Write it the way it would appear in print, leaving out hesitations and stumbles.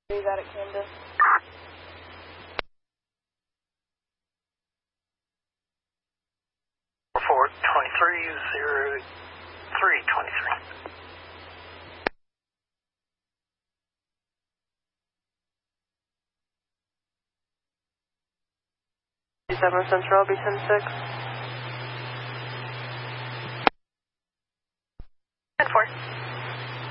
You got it, Camden. Report 230323. 7 Central, be 10-6.